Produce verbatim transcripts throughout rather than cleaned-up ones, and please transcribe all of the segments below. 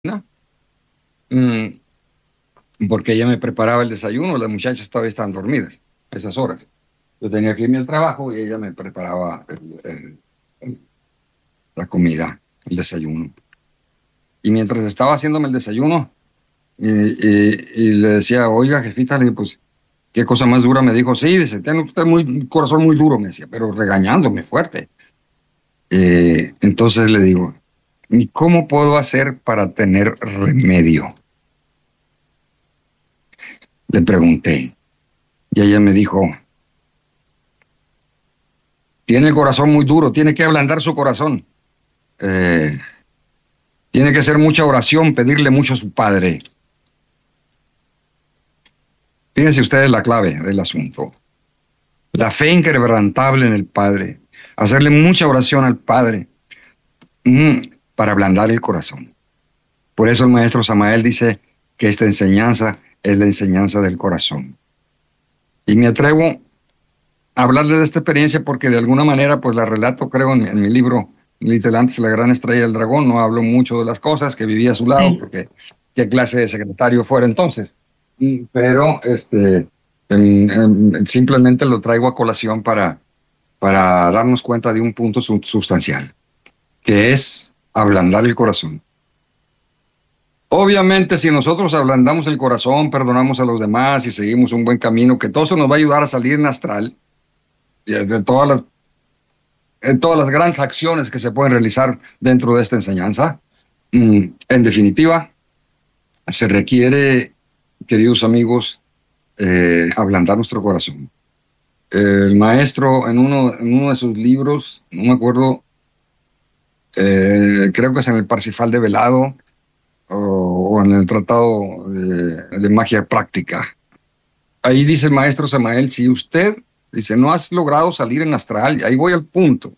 mm, porque ella me preparaba el desayuno, las muchachas todavía estaban dormidas a esas horas. Yo tenía que irme al trabajo y ella me preparaba el- el- el- la comida, el desayuno. Y mientras estaba haciéndome el desayuno, y, y- y le decía, oiga, jefita, le digo, pues, ¿qué cosa más dura? Me dijo, sí, dice, tiene usted muy, un corazón muy duro, me decía, pero regañándome fuerte. Eh, entonces le digo, ¿y cómo puedo hacer para tener remedio? Le pregunté. Y ella me dijo, tiene el corazón muy duro, tiene que ablandar su corazón. Eh, Tiene que hacer mucha oración, pedirle mucho a su padre. Fíjense ustedes la clave del asunto. La fe inquebrantable en el Padre. Hacerle mucha oración al Padre mm, para ablandar el corazón. Por eso el maestro Samael dice que esta enseñanza es la enseñanza del corazón. Y me atrevo a hablarles de esta experiencia porque de alguna manera pues la relato, creo, en, en mi libro Little Antes, la gran estrella del dragón. No hablo mucho de las cosas que vivía a su lado Sí. porque qué clase de secretario fuera entonces. Mm, Pero este, em, em, simplemente lo traigo a colación para, para darnos cuenta de un punto su- sustancial, que es ablandar el corazón. Obviamente, si nosotros ablandamos el corazón, perdonamos a los demás y seguimos un buen camino, que todo eso nos va a ayudar a salir en astral, y de todas las, en todas las grandes acciones que se pueden realizar dentro de esta enseñanza. Mm, En definitiva, se requiere, queridos amigos, eh, ablandar nuestro corazón. El maestro en uno, en uno de sus libros, no me acuerdo, eh, creo que es en el Parsifal de Velado o, o en el Tratado de, de Magia Práctica. Ahí dice el maestro Samael, si usted dice no has logrado salir en astral, y ahí voy al punto.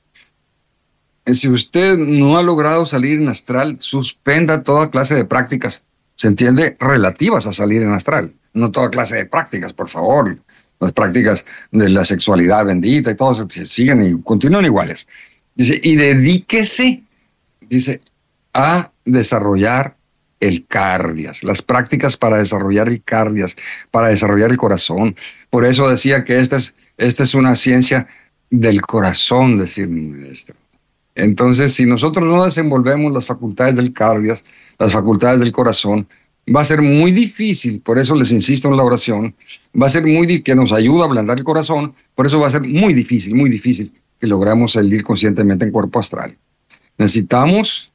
Eh, Si usted no ha logrado salir en astral, suspenda toda clase de prácticas, se entiende, relativas a salir en astral. No toda clase de prácticas, por favor. Las prácticas de la sexualidad bendita y todo se siguen y continúan iguales. Dice, y dedíquese, dice, a desarrollar el cardias, las prácticas para desarrollar el cardias, para desarrollar el corazón. Por eso decía que esta es, esta es una ciencia del corazón, decir mi maestro. Entonces, si nosotros no desenvolvemos las facultades del cardias, las facultades del corazón, va a ser muy difícil, por eso les insisto en la oración, va a ser muy difícil, que nos ayuda a ablandar el corazón, por eso va a ser muy difícil, muy difícil que logramos salir conscientemente en cuerpo astral. Necesitamos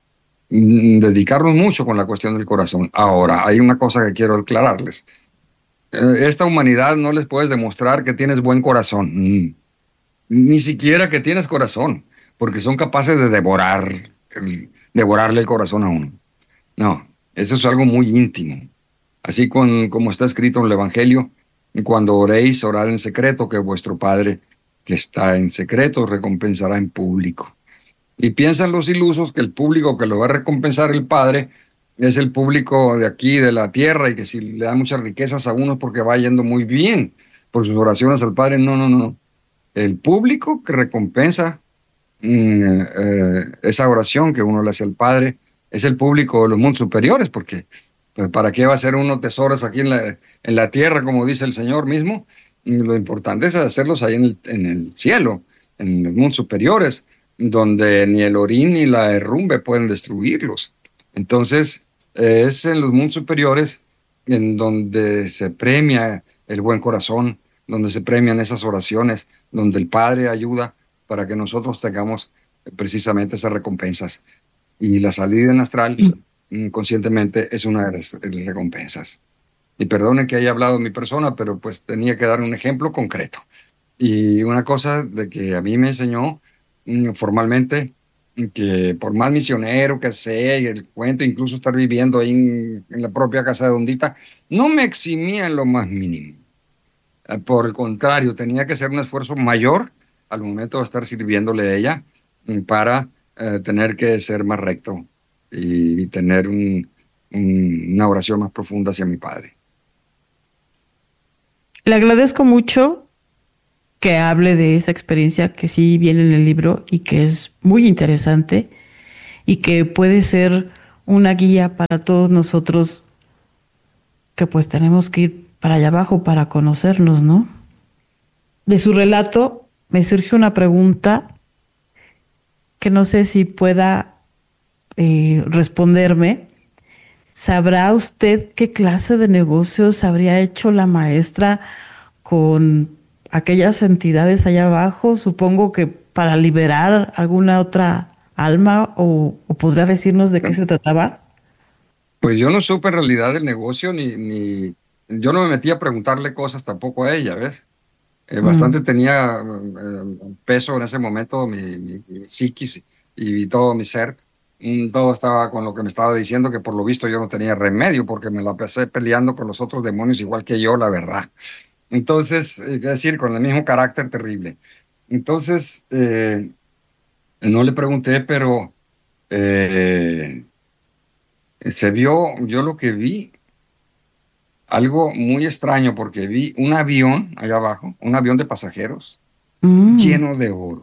mm, dedicarnos mucho con la cuestión del corazón. Ahora, hay una cosa que quiero aclararles. Eh, Esta humanidad no les puedes demostrar que tienes buen corazón. Mm. Ni siquiera que tienes corazón, porque son capaces de devorar, el- devorarle el corazón a uno. No, eso es algo muy íntimo. Así con, como está escrito en el Evangelio, cuando oréis, orad en secreto, que vuestro Padre que está en secreto recompensará en público. Y piensan los ilusos que el público que lo va a recompensar el Padre es el público de aquí, de la tierra, y que si le da muchas riquezas a uno es porque va yendo muy bien por sus oraciones al Padre. No, no, no. El público que recompensa mm, eh, esa oración que uno le hace al Padre es el público de los mundos superiores, porque pues, ¿para qué va a hacer uno tesoros aquí en la, en la tierra, como dice el Señor mismo? Mm, Lo importante es hacerlos ahí en el, en el cielo, en los mundos superiores, donde ni el orín ni la herrumbe pueden destruirlos. Entonces, eh, es en los mundos superiores en donde se premia el buen corazón, donde se premian esas oraciones, donde el Padre ayuda para que nosotros tengamos eh, precisamente esas recompensas. Y la salida en astral, mm, conscientemente, es una de las de las recompensas. Y perdone que haya hablado de mi persona, pero pues tenía que dar un ejemplo concreto. Y una cosa de que a mí me enseñó mm, formalmente, mm, que por más misionero que sea, y el cuento, incluso estar viviendo ahí en, en la propia casa de Dondita, no me eximía en lo más mínimo. Eh, Por el contrario, tenía que hacer un esfuerzo mayor al momento de estar sirviéndole a ella mm, para eh, tener que ser más recto y tener un- un- una oración más profunda hacia mi padre. Le agradezco mucho que hable de esa experiencia que sí viene en el libro y que es muy interesante y que puede ser una guía para todos nosotros que pues tenemos que ir para allá abajo para conocernos, ¿no? De su relato me surge una pregunta que no sé si pueda eh, responderme. ¿Sabrá usted qué clase de negocios habría hecho la maestra con aquellas entidades allá abajo? Supongo que para liberar alguna otra alma, o, o podría decirnos de qué se trataba. Pues yo no supe en realidad el negocio, ni, ni yo no me metí a preguntarle cosas tampoco a ella, ¿ves? Eh, Mm, bastante tenía eh, peso en ese momento mi, mi, mi psiquis y todo mi ser. Mm, Todo estaba con lo que me estaba diciendo, que por lo visto yo no tenía remedio, porque me la pasé peleando con los otros demonios igual que yo, la verdad. Entonces, eh, es decir, con el mismo carácter terrible. Entonces, eh, no le pregunté, pero eh, se vio, yo lo que vi, algo muy extraño, porque vi un avión allá abajo, un avión de pasajeros mm, lleno de oro.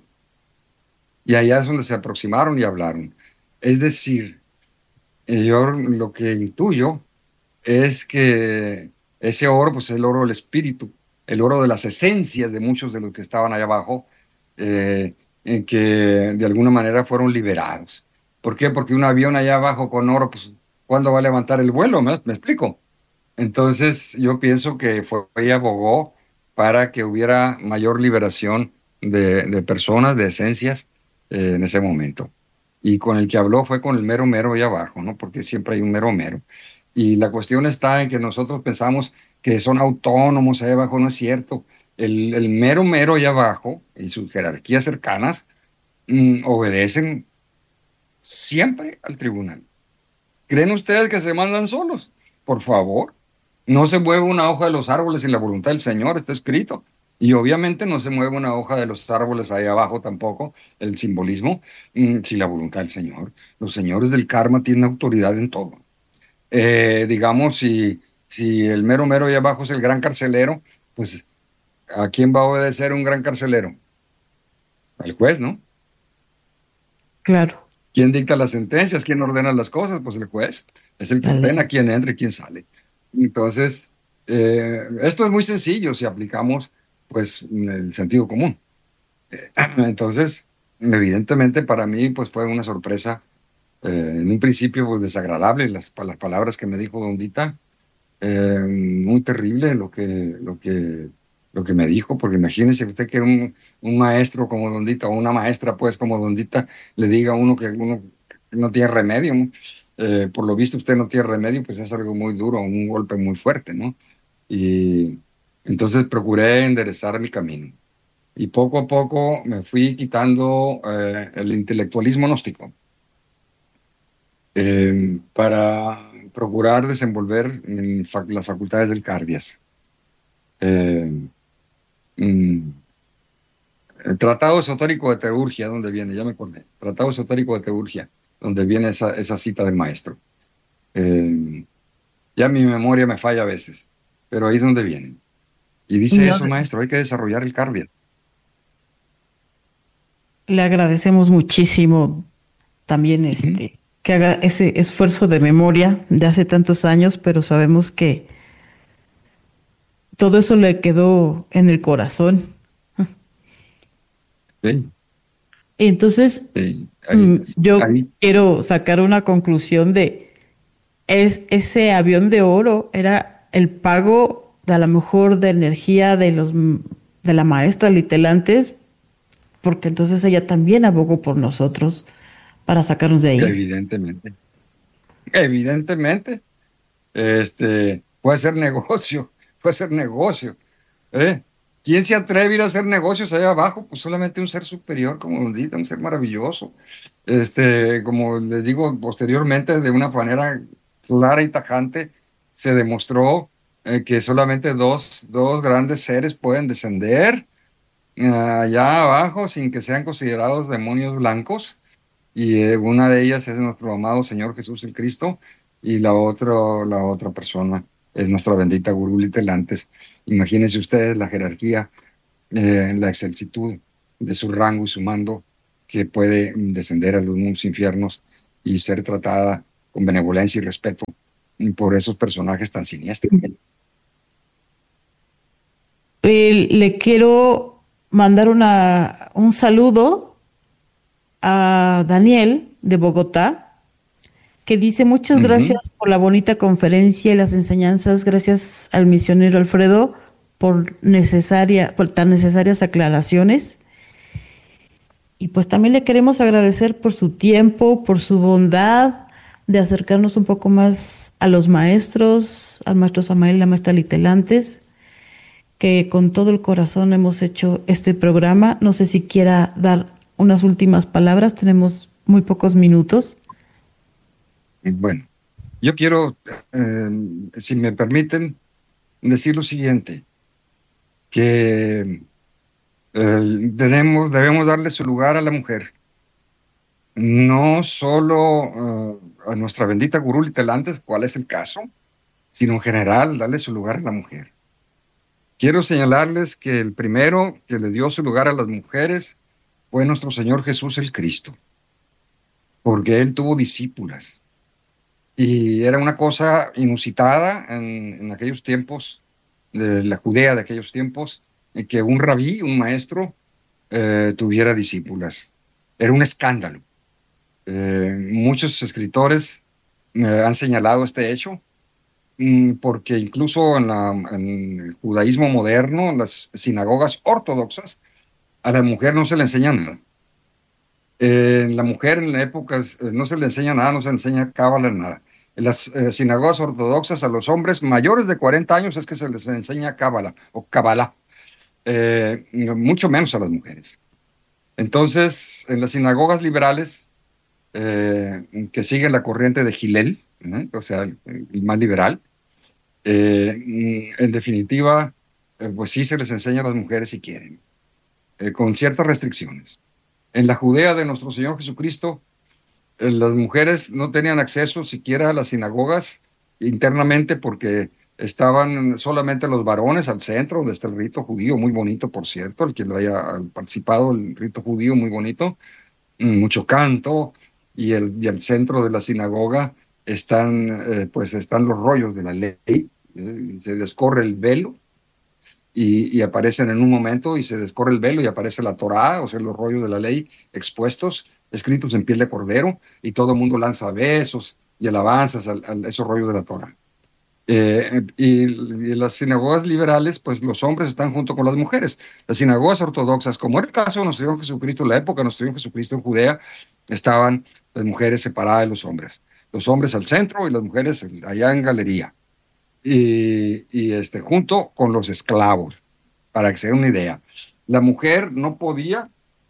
Y allá es donde se aproximaron y hablaron. Es decir, eh, yo lo que intuyo es que ese oro, pues es el oro del espíritu, el oro de las esencias de muchos de los que estaban allá abajo, eh, en que de alguna manera fueron liberados. ¿Por qué? Porque un avión allá abajo con oro, pues, ¿cuándo va a levantar el vuelo? ¿Me, me explico? Entonces, yo pienso que fue y abogó para que hubiera mayor liberación de, de personas, de esencias, eh, en ese momento. Y con el que habló fue con el mero mero ahí abajo, ¿no? Porque siempre hay un mero mero. Y la cuestión está en que nosotros pensamos que son autónomos ahí abajo, no es cierto. El, el mero mero ahí abajo y sus jerarquías cercanas mm, obedecen siempre al tribunal. ¿Creen ustedes que se mandan solos? Por favor, no se mueve una hoja de los árboles sin la voluntad del Señor, está escrito. Y obviamente no se mueve una hoja de los árboles ahí abajo tampoco, el simbolismo, mm, sin la voluntad del Señor. Los señores del karma tienen autoridad en todo. Eh, digamos, si, si el mero mero ahí abajo es el gran carcelero, pues ¿a quién va a obedecer un gran carcelero? Al juez, ¿no? claro, ¿Quién dicta las sentencias? ¿Quién ordena las cosas? Pues el juez. Es el que la ordena ley. quién entra y quién sale. Entonces, eh, esto es muy sencillo si aplicamos pues el sentido común. Eh, entonces, evidentemente para mí pues fue una sorpresa, eh, en un principio pues desagradable las, las palabras que me dijo Don Dita, eh, muy terrible lo que, lo que, lo que me dijo, porque imagínese usted que un, un maestro como Don Dita, o una maestra pues como Don Dita, le diga a uno que uno no tiene remedio, ¿no? Eh, por lo visto usted no tiene remedio, pues es algo muy duro, un golpe muy fuerte, ¿no? Y entonces procuré enderezar mi camino. Y poco a poco me fui quitando eh, el intelectualismo gnóstico, eh, para procurar desenvolver en fac- las facultades del cardias. Eh, mm, el Tratado Esotérico de Teurgia, ¿dónde viene? Ya me acordé. Tratado Esotérico de Teurgia, donde viene esa, esa cita del maestro. Eh, ya mi memoria me falla a veces, pero ahí es donde viene. Y dice No, eso, maestro, hay que desarrollar el cardia. le agradecemos muchísimo también Ujú. este que haga ese esfuerzo de memoria de hace tantos años, pero sabemos que todo eso le quedó en el corazón. Sí, Entonces, sí, ahí, mm, yo ahí, quiero sacar una conclusión de es ese avión de oro era el pago de a lo mejor de energía de los m- de la maestra Litelantes, porque entonces ella también abogó por nosotros para sacarnos de ahí. evidentemente, evidentemente, este, puede ser negocio, puede ser negocio. ¿Eh? ¿Quién se atreve a ir a hacer negocios allá abajo? Pues solamente un ser superior como Don Dita, un ser maravilloso. Este, como les digo posteriormente, de una manera clara y tajante, se demostró eh, que solamente dos, dos grandes seres pueden descender eh, allá abajo sin que sean considerados demonios blancos. Y eh, una de ellas es nuestro amado Señor Jesús el Cristo, y la otra, la otra persona es nuestra bendita Gurú Litelantes. Imagínense ustedes la jerarquía, eh, la excelsitud de su rango y su mando, que puede mm, descender a los mundos infiernos y ser tratada con benevolencia y respeto por esos personajes tan siniestros. Eh, le quiero mandar una, un saludo a Daniel de Bogotá, que dice muchas gracias Uh-huh. por la bonita conferencia y las enseñanzas, gracias al misionero Alfredo por necesaria, por tan necesarias aclaraciones. Y pues también le queremos agradecer por su tiempo, por su bondad de acercarnos un poco más a los maestros, al maestro Samael y la maestra Litelantes, que con todo el corazón hemos hecho este programa. No sé si quiera dar unas últimas palabras, tenemos muy pocos minutos. Bueno, yo quiero, eh, si me permiten, decir lo siguiente, que eh, tenemos, debemos darle su lugar a la mujer, no solo uh, a nuestra bendita gurú Litelantes, cuál es el caso, sino en general darle su lugar a la mujer. Quiero señalarles que el primero que le dio su lugar a las mujeres fue nuestro Señor Jesús el Cristo, porque Él tuvo discípulas. Y era una cosa inusitada en, en aquellos tiempos, de la Judea de aquellos tiempos, que un rabí, un maestro, eh, tuviera discípulas. Era un escándalo. Eh, muchos escritores eh, han señalado este hecho, mm, porque incluso en, la, en el judaísmo moderno, en las sinagogas ortodoxas, a la mujer no se le enseña nada. Eh, la mujer en la época eh, no se le enseña nada, no se le enseña cábala, nada. En las eh, sinagogas ortodoxas a los hombres mayores de cuarenta años es que se les enseña cábala o cabalá, eh, mucho menos a las mujeres. Entonces, en las sinagogas liberales, eh, que siguen la corriente de Hillel, ¿eh? O sea, el, el más liberal, eh, en definitiva, eh, pues sí se les enseña a las mujeres si quieren, eh, con ciertas restricciones. En la Judea de nuestro Señor Jesucristo, eh, las mujeres no tenían acceso siquiera a las sinagogas internamente porque estaban solamente los varones al centro, donde está el rito judío, muy bonito, por cierto, el que lo haya participado, el rito judío, muy bonito, mucho canto, y el, y el centro de la sinagoga están, eh, pues están los rollos de la ley, eh, se descorre el velo, Y, y aparecen en un momento y se descorre el velo y aparece la Torá, o sea, los rollos de la ley expuestos, escritos en piel de cordero, y todo el mundo lanza besos y alabanzas a, a esos rollos de la Torá. Eh, y, y en las sinagogas liberales, pues los hombres están junto con las mujeres. Las sinagogas ortodoxas, como era el caso de nuestro Señor Jesucristo, en la época de nuestro Señor Jesucristo en Judea, estaban las mujeres separadas de los hombres. Los hombres al centro y las mujeres allá en galería. Y, y este, junto con los esclavos, para que se den una idea. La mujer no podía,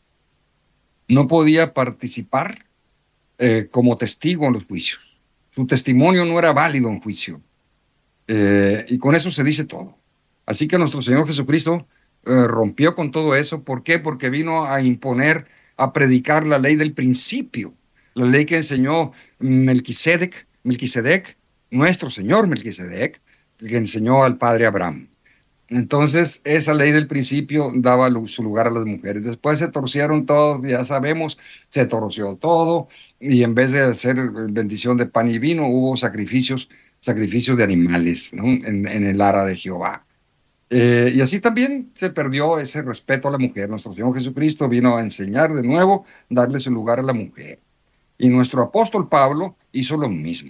no podía participar eh, como testigo en los juicios. Su testimonio no era válido en juicio. Eh, y con eso se dice todo. Así que nuestro Señor Jesucristo eh, rompió con todo eso. ¿Por qué? Porque vino a imponer, a predicar la ley del principio, la ley que enseñó Melquisedec, Melquisedec, nuestro Señor Melquisedec, que enseñó al padre Abraham. Entonces, esa ley del principio daba su lugar a las mujeres. Después se torcieron todos, ya sabemos, se torció todo, y en vez de hacer bendición de pan y vino, hubo sacrificios, sacrificios de animales, ¿no? en, en el ara de Jehová. Eh, y así también se perdió ese respeto a la mujer. Nuestro Señor Jesucristo vino a enseñar de nuevo, darle su lugar a la mujer. Y nuestro apóstol Pablo hizo lo mismo.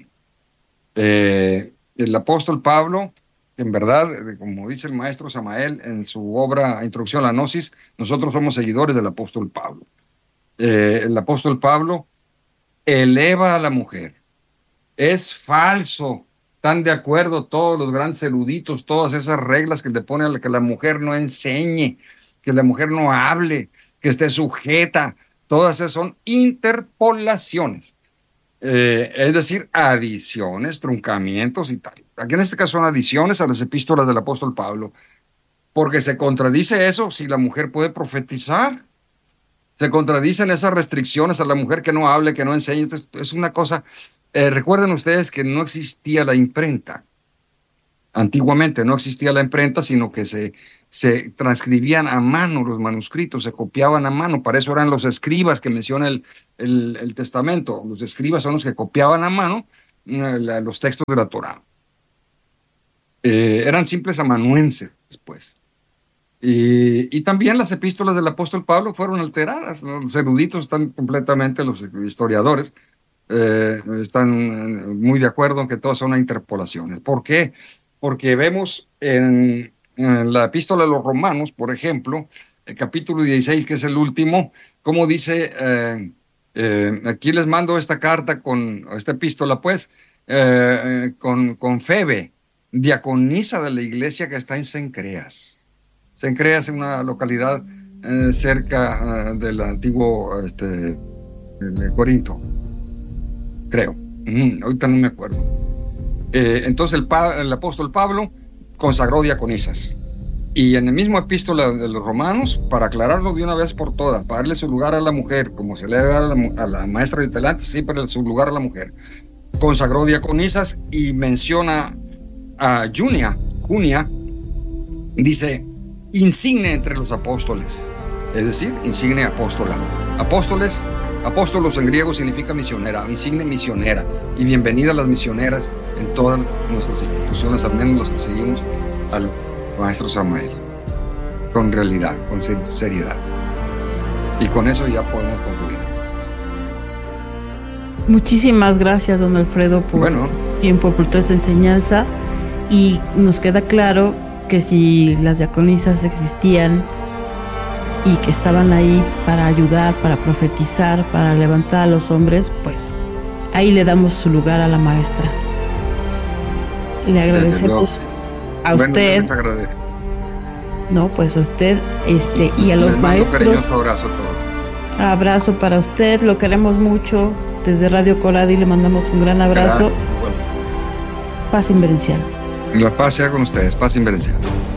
Eh, el apóstol Pablo, en verdad, como dice el maestro Samael en su obra Introducción a la Gnosis, nosotros somos seguidores del apóstol Pablo. Eh, el apóstol Pablo eleva a la mujer. Es falso, están de acuerdo todos los grandes eruditos, todas esas reglas que le ponen a que la mujer no enseñe, que la mujer no hable, que esté sujeta. Todas esas son interpolaciones. Eh, es decir, adiciones, truncamientos y tal. Aquí en este caso son adiciones a las epístolas del apóstol Pablo, porque se contradice eso si la mujer puede profetizar. Se contradicen esas restricciones a la mujer que no hable, que no enseñe. Entonces, es una cosa, eh, recuerden ustedes que no existía la imprenta. Antiguamente no existía la imprenta, sino que se, se transcribían a mano los manuscritos, se copiaban a mano. Para eso eran los escribas que menciona el, el, el testamento. Los escribas son los que copiaban a mano la, los textos de la Torá. Eh, eran simples amanuenses, pues. Y, y también las epístolas del apóstol Pablo fueron alteradas, ¿no? Los eruditos están completamente, los historiadores, eh, están muy de acuerdo en que todas son interpolaciones. ¿Por qué? Porque vemos en, en la epístola de los Romanos, por ejemplo, el capítulo dieciséis, que es el último, como dice, eh, eh, aquí les mando esta carta, con esta epístola, pues, eh, con, con Febe, diaconisa de la iglesia que está en Cencreas. Cencreas es una localidad eh, cerca eh, del antiguo este, de Corinto, creo. Mm, ahorita no me acuerdo. Eh, entonces el, pa el apóstol Pablo consagró diaconisas. Y en el mismo epístola de los Romanos, para aclararlo de una vez por todas, para darle su lugar a la mujer, como se le da a la, a la maestra de talante, sí, para su lugar a la mujer, consagró diaconisas y menciona a Junia, Junia, dice, insigne entre los apóstoles, es decir, insigne apóstola. Apóstoles, apóstolos en griego significa misionera, insigne misionera, y bienvenida a las misioneras en todas nuestras instituciones, al menos las que seguimos al maestro Samael, con realidad, con seriedad. Y con eso ya podemos concluir. Muchísimas gracias, don Alfredo, por bueno, tiempo, por toda esa enseñanza. Y nos queda claro que si las diaconisas existían y que estaban ahí para ayudar, para profetizar, para levantar a los hombres, pues ahí le damos su lugar a la maestra. Le agradecemos a bueno, usted. No, pues a usted este, y a los Les mando maestros. Cariñoso abrazo a todos. Abrazo para usted, lo queremos mucho. Desde Radio Coradi le mandamos un gran abrazo. Bueno. Paz inverencial. La paz sea con ustedes, paz inverencial.